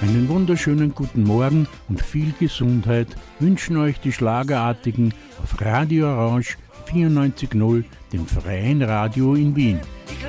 Einen wunderschönen guten Morgen und viel Gesundheit wünschen euch die Schlagerartigen auf Radio Orange 94.0, dem freien Radio in Wien.